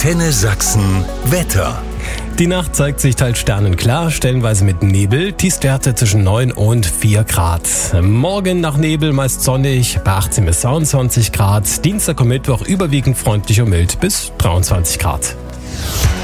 Antenne Sachsen Wetter. Die Nacht zeigt sich teils sternenklar, stellenweise mit Nebel, Tiefstwerte zwischen 9 und 4 Grad. Morgen nach Nebel meist sonnig, bei 18 bis 22 Grad. Dienstag und Mittwoch überwiegend freundlich und mild bis 23 Grad.